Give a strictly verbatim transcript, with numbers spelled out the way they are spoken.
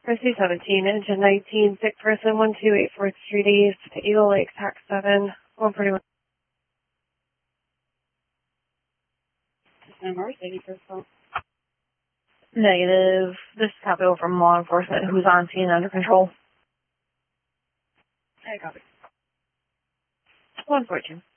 Rescue seventeen, engine nineteen, sick person one two eight four Street East, Eagle Lake, tax seven, one forty-one. Negative. This is Capital from law enforcement who's on scene under control. I copy. one fourteen.